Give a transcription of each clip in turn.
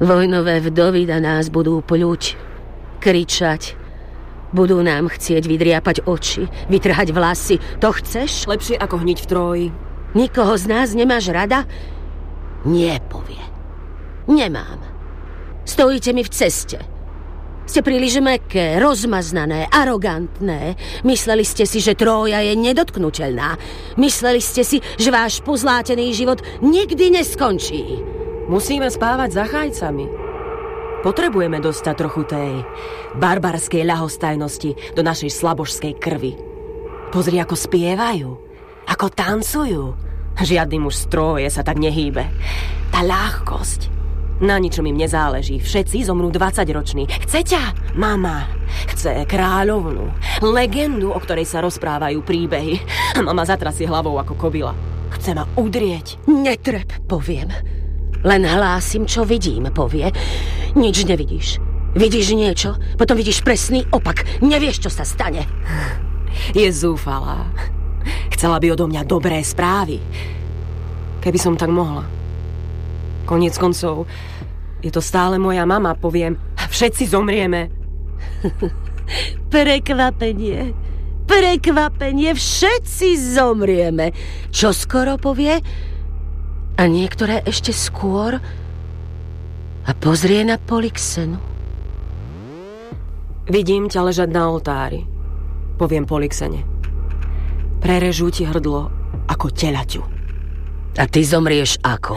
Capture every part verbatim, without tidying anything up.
Vojnové vdovy na nás budú pľuť, kričať. Budú nám chcieť vydriapať oči, vytrhať vlasy. To chceš? Lepšie ako hniť v Tróji. Nikoho z nás nemáš rada? Nie, povie. Nemám. Stojíte mi v ceste. Ste príliš mäkké, rozmaznané, arogantné. Mysleli ste si, že Trója je nedotknuteľná. Mysleli ste si, že váš pozlátený život nikdy neskončí. Musíme spávať za chajcami. Potrebujeme dostať trochu tej barbarskej ľahostajnosti do našej slabožskej krvi. Pozri, ako spievajú, ako tancujú. Žiadny muž z Tróje sa tak nehýbe. Tá ľahkosť. Na ničom im nezáleží. Všetci zomrú dvadsaťroční. Chce ťa, mama. Chce kráľovnú. Legendu, o ktorej sa rozprávajú príbehy. Mama zatrasie hlavou ako kobila. Chce ma udrieť. Netreb, poviem. Len hlásim, čo vidím, povie. Nič nevidíš. Vidíš niečo, potom vidíš presný opak. Nevieš, čo sa stane. Je zúfalá. Chcela by odo mňa dobré správy. Keby som tak mohla. Koniec koncov, je to stále moja mama, poviem. Všetci zomrieme. Prekvapenie. Prekvapenie. Všetci zomrieme. Čo skoro povie? A niektoré ešte skôr. A pozrie na Polyxenu. Vidím ťa ležať na oltári, poviem Polyxene. Prerežú ti hrdlo ako telaťu. A ty zomrieš ako?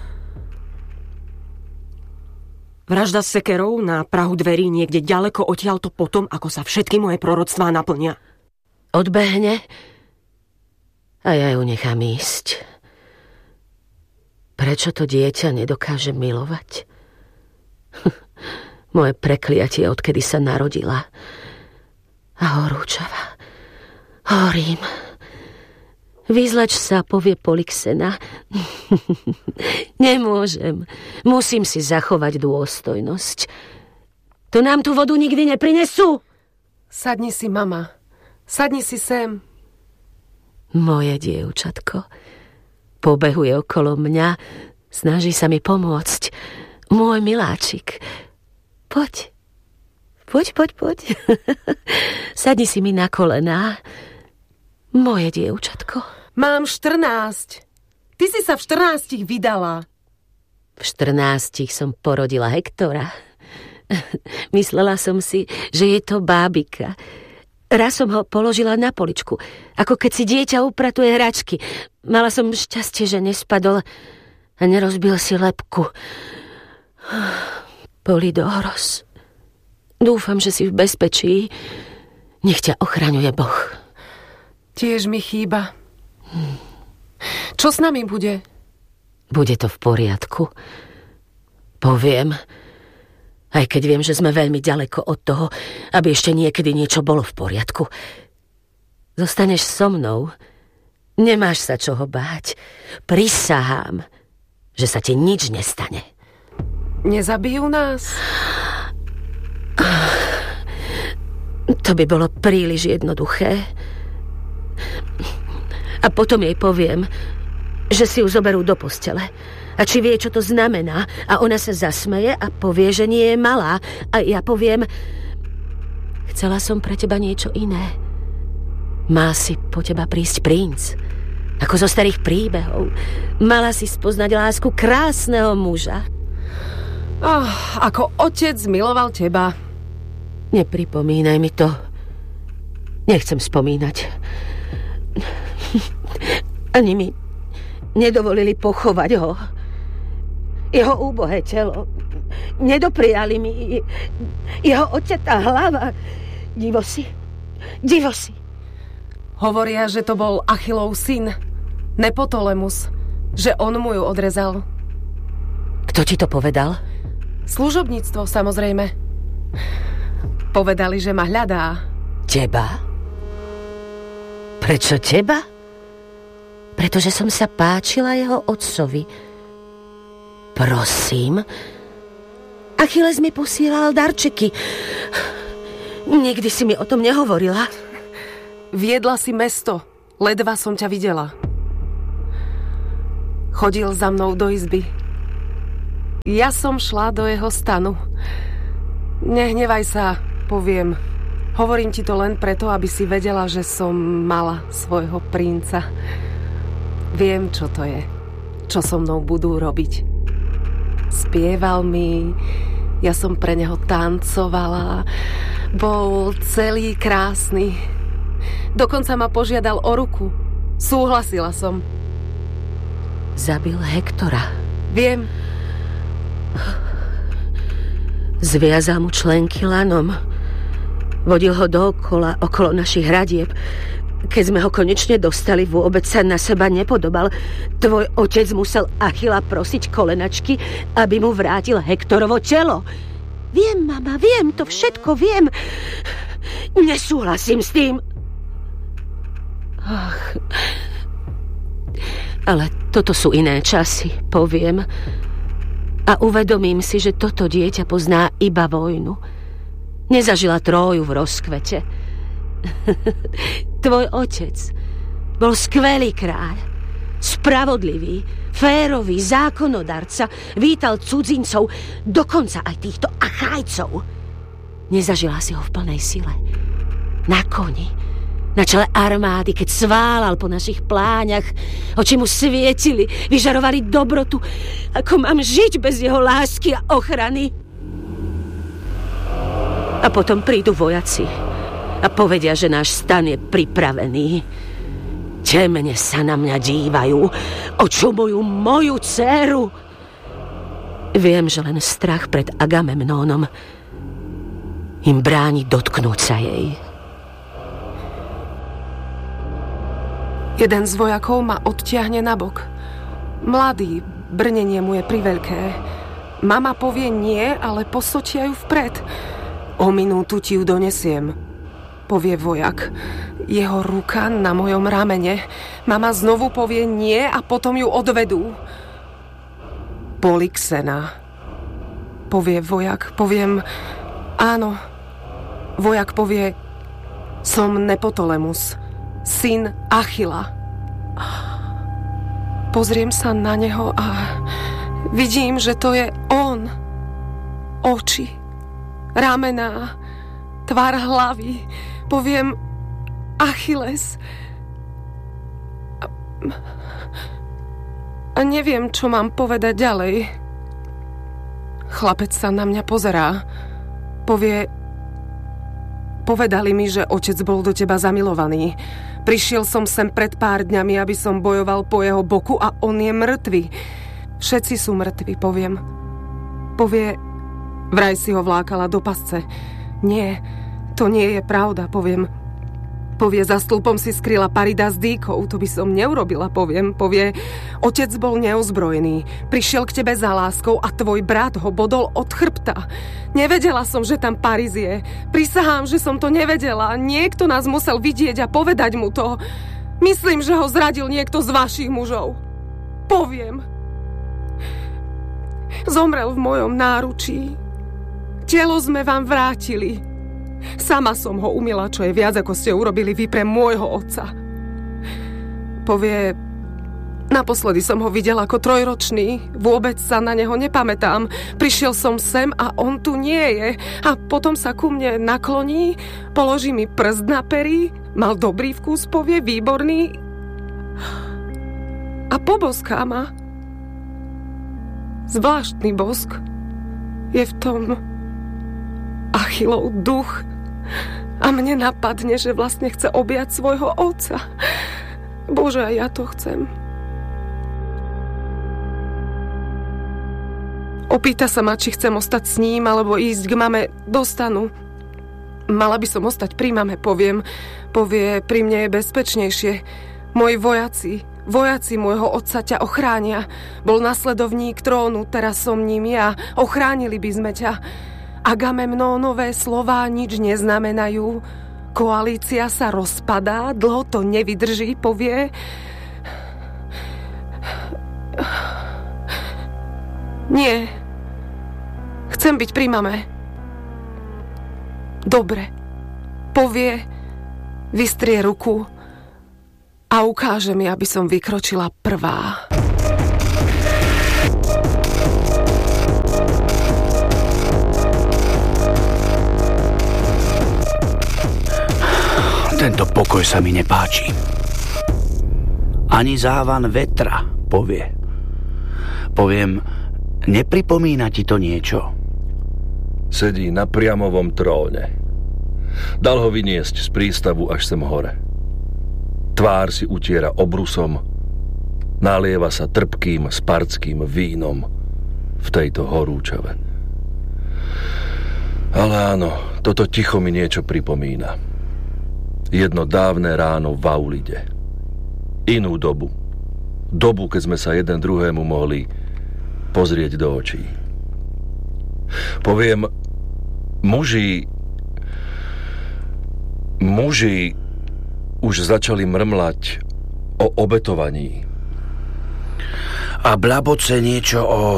Vražda s sekerou na prahu dverí niekde ďaleko odtiaľto potom, ako sa všetky moje proroctvá naplnia. Odbehne a ja ju nechám ísť. Prečo to dieťa nedokáže milovať? Moje prekliatie, odkedy sa narodila. A horúčava. Horím. Vyzleč sa, povie Polyxena. Nemôžem. Musím si zachovať dôstojnosť. To nám tú vodu nikdy neprinesú. Sadni si, mama. Sadni si sem. Moje dievčatko pobehuje okolo mňa, snaží sa mi pomôcť. Môj miláčik. Poď. Poď, poď, poď. Sadni si mi na kolená. Moje dievčatko. Mám štrnásť. Ty si sa v štrnástich vydala. V štrnástich som porodila Hektora. Myslela som si, že je to bábika. Raz som ho položila na poličku, ako keď si dieťa upratuje hračky. Mala som šťastie, že nespadol a nerozbil si lebku. Polydoros. Dúfam, že si v bezpečí. Nech ťa ochraňuje Boh. Tiež mi chýba. Čo s nami bude? Bude to v poriadku. Poviem, aj keď viem, že sme veľmi ďaleko od toho, aby ešte niekedy niečo bolo v poriadku. Zostaneš so mnou. Nemáš sa čoho báť. Prisahám, že sa ti nič nestane. Nezabijú nás? To by bolo príliš jednoduché. A potom jej poviem, že si ju zoberú do postele. A či vie, čo to znamená. A ona sa zasmeje a povie, že nie je malá. A ja poviem, chcela som pre teba niečo iné. Má si po teba prísť princ. Ako zo starých príbehov. Mala si spoznať lásku krásneho muža. Oh, ako otec miloval teba. Nepripomínaj mi to. Nechcem spomínať. Ani mi nedovolili pochovať ho. Jeho úbohé telo. Nedopriali mi jeho odťatá hlava. Divo si. Divo si. Hovoria, že to bol Achillov syn, Nepotolemus. Že on mu ju odrezal. Kto ti to povedal? Služobníctvo, samozrejme. Povedali, že ma hľadá. Teba? Prečo teba? Pretože som sa páčila jeho otcovi. Prosím? Achilles mi posielal darčeky. Nikdy si mi o tom nehovorila. Viedla si mesto. Ledva som ťa videla. Chodil za mnou do izby. Ja som šla do jeho stanu. Nehnevaj sa, poviem. Hovorím ti to len preto, aby si vedela, že som mala svojho princa. Viem, čo to je. Čo so mnou budú robiť. Spieval mi, ja som pre neho tancovala. Bol celý krásny. Dokonca ma požiadal o ruku. Súhlasila som. Zabil Hektora. Viem. Zviazal mu členky lanom. Vodil ho dookola, okolo našich hradieb. Keď sme ho konečne dostali, vôbec sa na seba nepodobal. Tvoj otec musel Achila prosiť kolenačky, aby mu vrátil Hektorovo telo. Viem, mama, viem, to všetko viem. Nesúhlasím s tým. Ach. Ale toto sú iné časy, poviem. A uvedomím si, že toto dieťa pozná iba vojnu. Nezažila Tróju v rozkvete. Tvoj otec bol skvelý kráľ. Spravodlivý, férový, zákonodarca. Vítal cudzincov, dokonca aj týchto Achajcov. Nezažila si ho v plnej sile. Na koni, na čele armády, keď sválal po našich pláňach. Oči mu svietili, vyžarovali dobrotu. Ako mám žiť bez jeho lásky a ochrany? A potom prídu vojaci a povedia, že náš stan je pripravený. Temne sa na mňa dívajú, očumujú moju dcéru. Viem, že len strach pred Agamemnónom im bráni dotknúť sa jej. Jeden z vojakov ma odtiahne nabok. Mladý, brnenie mu je priveľké. Mama povie nie, ale posočia ju vpred. O minútu ti ju donesiem, povie vojak. Jeho ruka na mojom ramene. Mama znovu povie nie a potom ju odvedú. Polyxena, povie vojak. Poviem áno. Vojak povie, som Nepotolemus, syn Achila. Pozriem sa na neho a vidím, že to je on. Oči, ramená, tvár hlavy. Poviem Achilles. A, a neviem, čo mám povedať ďalej. Chlapec sa na mňa pozerá. Povie, povedali mi, že otec bol do teba zamilovaný. Prišiel som sem pred pár dňami, aby som bojoval po jeho boku a on je mŕtvy. Všetci sú mŕtvi, poviem. Povie, vraj si ho vlákala do pasce. Nie, to nie je pravda, poviem. Povie, za stĺpom si skryla Parida s dýkou, to by som neurobila, poviem. Povie, otec bol neozbrojený, prišiel k tebe za láskou a tvoj brat ho bodol od chrbta. Nevedela som, že tam Paris je. Prisahám, že som to nevedela. Niekto nás musel vidieť a povedať mu to. Myslím, že ho zradil niekto z vašich mužov. Poviem. Zomrel v mojom náručí. Telo sme vám vrátili. Sama som ho umila, čo je viac, ako ste urobili vy pre môjho otca. Povie, naposledy som ho videla ako trojročný, vôbec sa na neho nepamätám. Prišiel som sem a on tu nie je. A potom sa ku mne nakloní, položí mi prst na pery, mal dobrý vkus, povie, výborný. A poboská ma. Zvláštny bosk je v tom Achillov duch. A mne napadne, že vlastne chce objať svojho otca. Bože, aj ja to chcem. Opýta sa ma, či chcem ostať s ním, alebo ísť k mame do stanu. Mala by som ostať pri mame, poviem. Povie, pri mne je bezpečnejšie. Moji vojaci, vojaci môjho otca ťa ochránia. Bol nasledovník trónu, teraz som ním ja. Ochránili by sme ťa. Agamemnónové slová nič neznamenajú. Koalícia sa rozpadá, dlho to nevydrží, povie. Nie. Chcem byť pri mame. Dobre. Povie, vystrie ruku a ukáže mi, aby som vykročila prvá. Tento pokoj sa mi nepáči. Ani závan vetra, povie. Poviem, nepripomína ti to niečo? Sedí na priamovom tróne. Dal ho vyniesť z prístavu až sem hore. Tvár si utiera obrusom, nalieva sa trpkým spartským vínom v tejto horúčave. Ale áno, toto ticho mi niečo pripomína. Jedno dávne ráno v Aulide. Inú dobu. Dobu, keď sme sa jeden druhému mohli pozrieť do očí. Poviem, muži muži už začali mrmlať o obetovaní. A blaboce niečo o...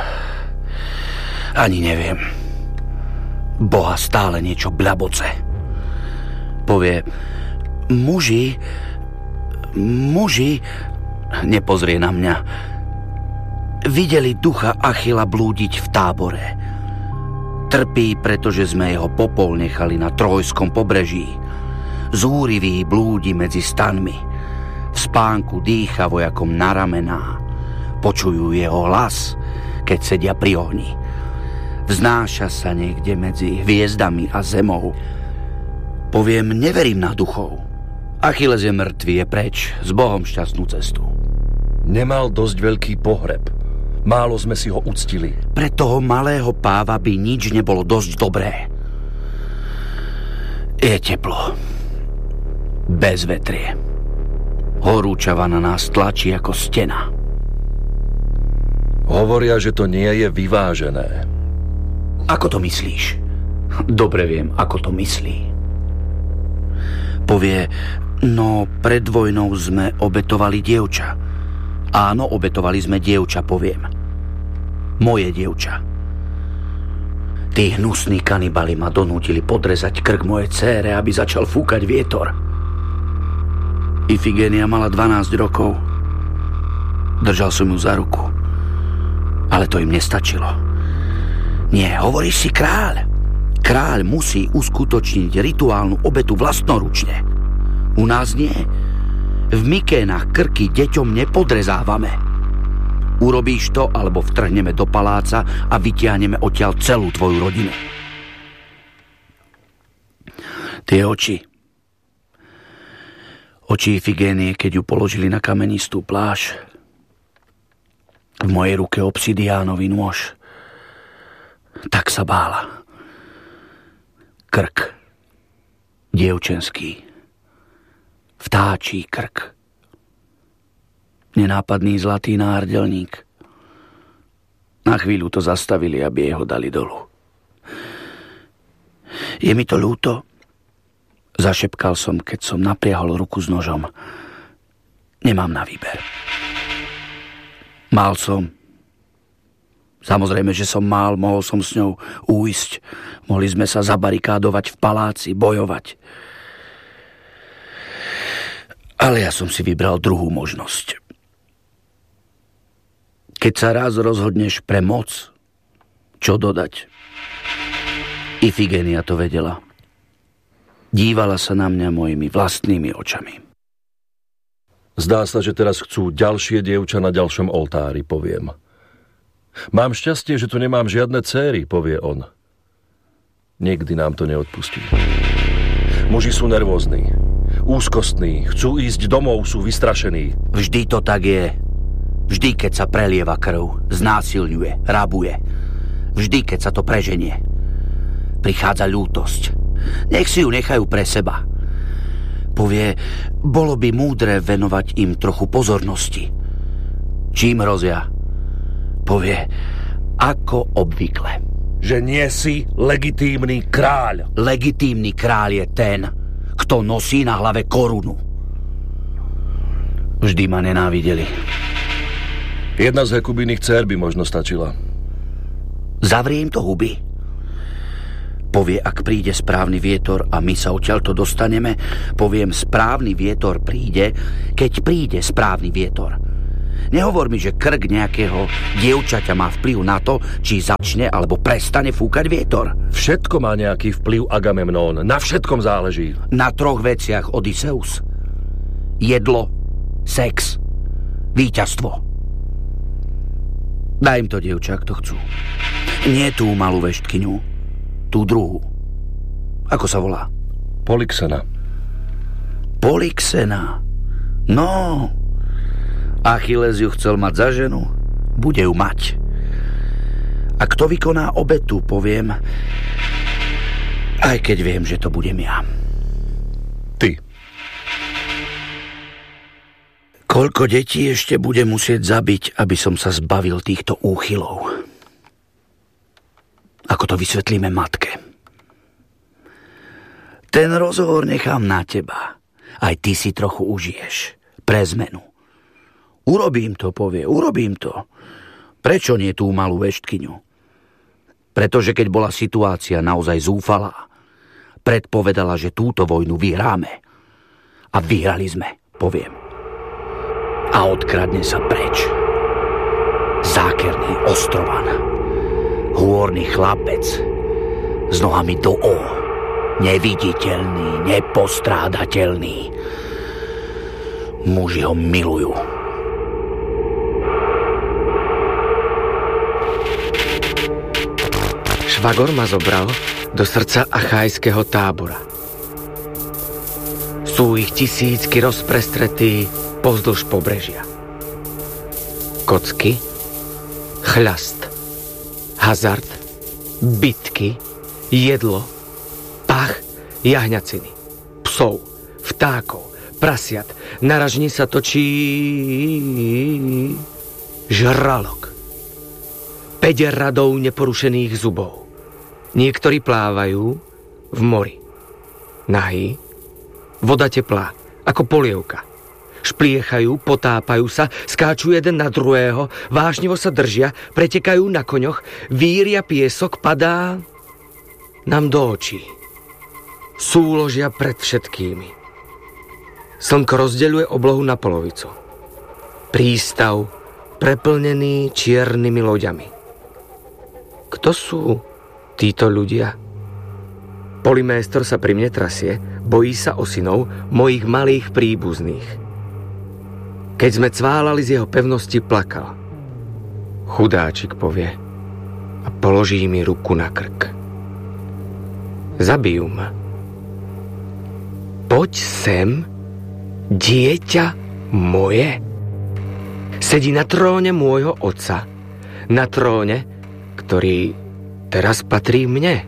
Ani neviem. Boha stále niečo blaboce. Povie, muži... Muži... Nepozrie na mňa. Videli ducha Achila blúdiť v tábore. Trpí, pretože sme jeho popol nechali na Trojskom pobreží. Zúrivý blúdi medzi stanmi. V spánku dýcha vojakom na ramená. Počujú jeho hlas, keď sedia pri ohni. Vznáša sa niekde medzi hviezdami a zemou. Poviem, neverím na duchov. Achilles je mŕtvý, je preč, s Bohom šťastnú cestu. Nemal dosť veľký pohreb. Málo sme si ho uctili. Pre toho malého páva by nič nebolo dosť dobré. Je teplo. Bez vetrie. Horúčava na nás tlačí ako stena. Hovoria, že to nie je vyvážené. Ako to myslíš? Dobre viem, ako to myslí. Povie, no pred vojnou sme obetovali dievča. Áno, obetovali sme dievča, poviem. Moje dievča. Tí hnusní kanibali ma donútili podrezať krk mojej dcére, aby začal fúkať vietor. Ifigénia mala dvanásť rokov. Držal som ju za ruku. Ale to im nestačilo. Nie, hovoríš si kráľ. Kráľ musí uskutočniť rituálnu obetu vlastnoručne. U nás nie. V Mykénach krky deťom nepodrezávame. Urobíš to, alebo vtrhneme do paláca a vytiahneme odtiaľ celú tvoju rodinu. Tie oči. Oči Ifigénie, keď ju položili na kamenistú pláž. V mojej ruke obsidiánový nôž. Tak sa bála. Krk. Dievčenský. Vtáčí krk. Nenápadný zlatý náhrdelník. Na chvíľu to zastavili, aby jej ho dali dolu. Je mi to ľúto, zašepkal som, keď som napriahol ruku s nožom. Nemám na výber. Mal som. Samozrejme, že som mal, mohol som s ňou újsť. Mohli sme sa zabarikádovať v paláci, bojovať. Ale ja som si vybral druhú možnosť. Keď sa raz rozhodneš pre moc, čo dodať? Ifigénia to vedela. Dívala sa na mňa mojimi vlastnými očami. Zdá sa, že teraz chcú ďalšie dievča na ďalšom oltári, poviem. Mám šťastie, že tu nemám žiadne céry, povie on. Nikdy nám to neodpustí. Muži sú nervózni, úzkostní, chcú ísť domov, sú vystrašení. Vždy to tak je. Vždy, keď sa prelieva krv, znásilňuje, rabuje. Vždy, keď sa to preženie. Prichádza ľútosť. Nech si ju nechajú pre seba. Povie, bolo by múdre venovať im trochu pozornosti. Čím hrozia? Povie, ako obvykle. Že nie si legitímny kráľ. Legitímny kráľ je ten, kto nosí na hlave korunu. Vždy ma nenávideli. Jedna z Hekubiných dcér by možno stačila. Zavrie im to huby. Povie, ak príde správny vietor a my sa odtiaľto dostaneme, poviem, správny vietor príde, keď príde správny vietor. Nehovor mi, že krk nejakého dievčaťa má vplyv na to, či začne alebo prestane fúkať vietor. Všetko má nejaký vplyv, Agamemnón. Na všetkom záleží. Na troch veciach, Odysseus. Jedlo, sex, víťazstvo. Daj im to, dievča, kto chcú. Nie tú malú veštkyňu, tú druhú. Ako sa volá? Polyxena. Polyxena. No... Achilles ju chcel mať za ženu, bude ju mať. A kto vykoná obetu, poviem, aj keď viem, že to budem ja. Ty. Koľko detí ešte bude musieť zabiť, aby som sa zbavil týchto úchylov? Ako to vysvetlíme matke? Ten rozhovor nechám na teba. Aj ty si trochu užiješ. Pre zmenu. Urobím to, povie, urobím to. Prečo nie tú malú veštkyňu? Pretože keď bola situácia naozaj zúfalá, predpovedala, že túto vojnu vyhráme. A vyhrali sme, poviem. A odkradne sa preč. Zákerný ostrovan. Hôrny chlapec. S nohami do O. Neviditeľný, nepostrádateľný. Muži ho milujú. Švagor ma zobral do srdca achajského tábora. Sú ich tisícky rozprestretí pozdĺž pobrežia. Kocky, chľast, hazard, bitky, jedlo, pach, jahňaciny, psov, vtákov, prasiat, na ražni sa točí žralok. Päť radov neporušených zubov. Niektorí plávajú v mori. Nahý, voda teplá, ako polievka. Špliechajú, potápajú sa, skáču jeden na druhého, vášnivo sa držia, pretekajú na koňoch, víria piesok, padá nám do očí. Súložia pred všetkými. Slnko rozdeľuje oblohu na polovicu. Prístav preplnený čiernymi loďami. Kto sú títo ľudia? Polyméstor sa pri mne trasie, bojí sa o synov, mojich malých príbuzných. Keď sme cválali z jeho pevnosti, plakal. Chudáčik, povie, a položí mi ruku na krk. Zabijú ma. Poď sem, dieťa moje. Sedí na tróne môjho otca, na tróne, ktorý teraz patrí mne.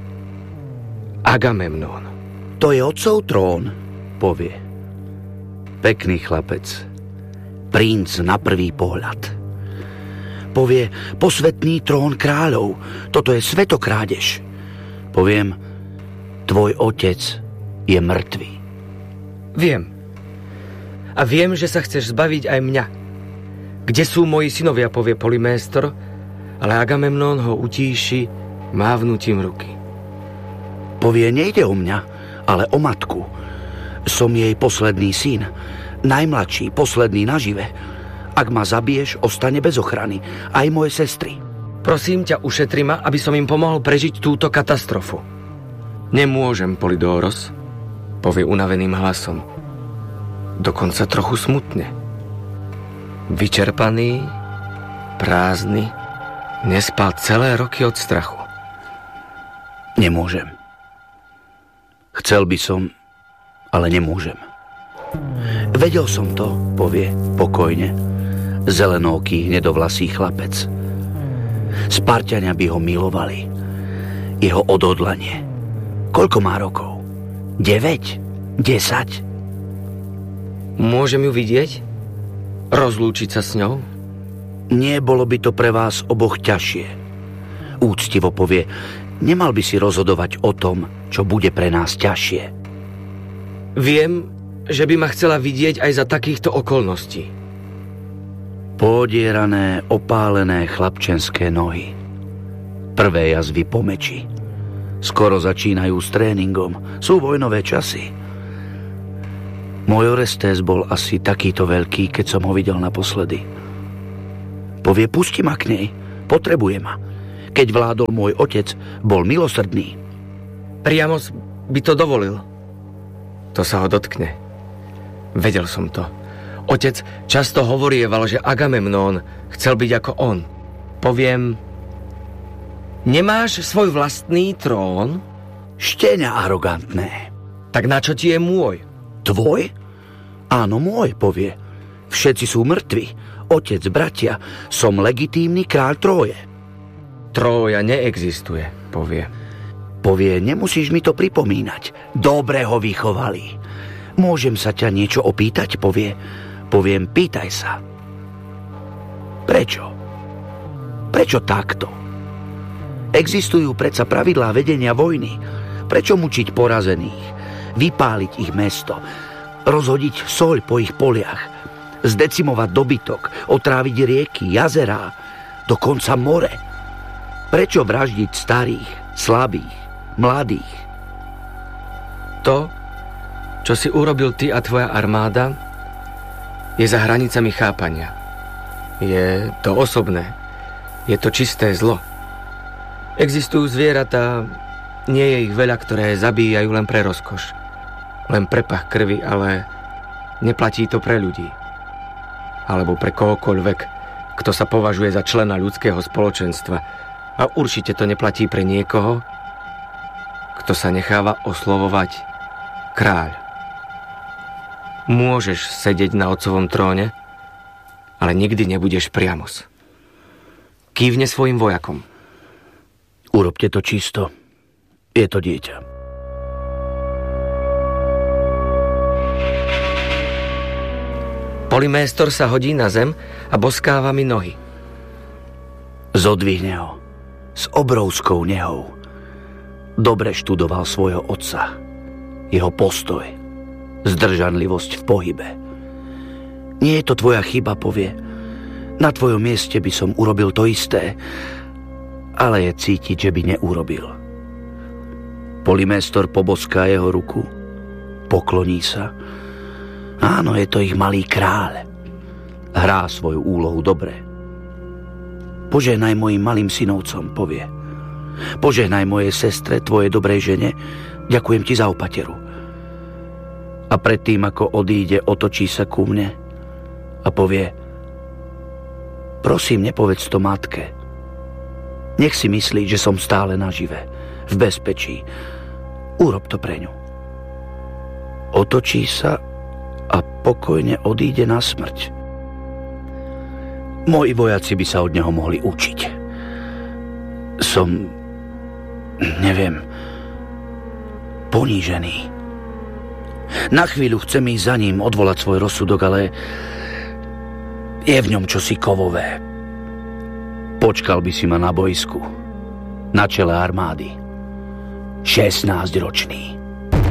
Agamemnón. To je otcov trón, povie. Pekný chlapec. Princ na prvý pohľad. Povie, posvetný trón kráľov. Toto je svetokrádež. Poviem, tvoj otec je mŕtvý. Viem. A viem, že sa chceš zbaviť aj mňa. Kde sú moji synovia, povie Polyméstor, ale Agamemnón ho utíši mávnutím ruky. Povie, nejde o mňa, ale o matku. Som jej posledný syn, najmladší, posledný nažive. Ak ma zabiješ, ostane bez ochrany, aj moje sestry. Prosím ťa, ušetri ma, aby som im pomohol prežiť túto katastrofu. Nemôžem, Polydóros, povie unaveným hlasom. Dokonca trochu smutne. Vyčerpaný, prázdny, nespal celé roky od strachu. Nemôžem. Chcel by som, ale nemôžem. Vedel som to, povie pokojne. Zelenoký, hnedovlasý chlapec. Sparťania by ho milovali. Jeho odhodlanie. Koľko má rokov? Deväť? Desať? Môžem ju vidieť? Rozlúčiť sa s ňou? Nie, bolo by to pre vás oboch ťažšie. Úctivo povie, nemal by si rozhodovať o tom, čo bude pre nás ťažšie. Viem, že by ma chcela vidieť aj za takýchto okolností. Podierané, opálené chlapčenské nohy. Prvé jazvy po meči. Skoro začínajú s tréningom. Sú vojnové časy. Môj Orestes bol asi takýto veľký, keď som ho videl naposledy. Povie, pusti ma k nej, potrebuje ma. Keď vládol môj otec, bol milosrdný. Priamos by to dovolil. To sa ho dotkne. Vedel som to. Otec často hovorieval, že Agamemnón chcel byť ako on. Poviem, nemáš svoj vlastný trón? Štenia arogantné. Tak na čo ti je môj? Tvoj? Áno, môj, povie. Všetci sú mŕtvi. Otec, bratia, som legitímny kráľ Tróje. Trója neexistuje, povie. Povie, nemusíš mi to pripomínať. Dobre ho vychovali. Môžem sa ťa niečo opýtať, povie. Poviem, pýtaj sa. Prečo? Prečo takto? Existujú predsa pravidlá vedenia vojny. Prečo mučiť porazených? Vypáliť ich mesto? Rozhodiť soľ po ich poliach? Zdecimovať dobytok? Otráviť rieky, jazerá? Dokonca more? Prečo vraždiť starých, slabých, mladých? To, čo si urobil ty a tvoja armáda, je za hranicami chápania. Je to osobné. Je to čisté zlo. Existujú zvieratá, nie je ich veľa, ktoré zabíjajú len pre rozkoš. Len pre pach krvi, ale neplatí to pre ľudí. Alebo pre kohokoľvek, kto sa považuje za člena ľudského spoločenstva. A určite to neplatí pre niekoho, kto sa necháva oslovovať kráľ. Môžeš sedieť na otcovom tróne, ale nikdy nebudeš priamos. Kývne svojim vojakom. Urobte to čisto. Je to dieťa. Polyméstor sa hodí na zem a boskáva mi nohy. Zodvihne ho s obrovskou nehou. Dobre študoval svojho otca. Jeho postoj, zdržanlivosť v pohybe. Nie je to tvoja chyba, povie. Na tvojom mieste by som urobil to isté, ale je cítiť, že by neurobil. Polyméstor poboská jeho ruku, pokloní sa. Áno, je to ich malý kráľ. Hrá svoju úlohu dobre. Požehnaj mojim malým synovcom, povie. Požehnaj mojej sestre, tvojej dobrej žene. Ďakujem ti za opateru. A predtým, ako odíde, otočí sa ku mne a povie: prosím, nepovedz to matke. Nech si myslí, že som stále nažive, v bezpečí. Urob to pre ňu. Otočí sa a pokojne odíde na smrť. Moji vojaci by sa od neho mohli učiť. Som, neviem, ponížený. Na chvíľu chcem ísť za ním, odvolať svoj rozsudok, ale je v ňom čosi kovové. Počkal by si ma na bojsku, na čele armády. šestnásťročný.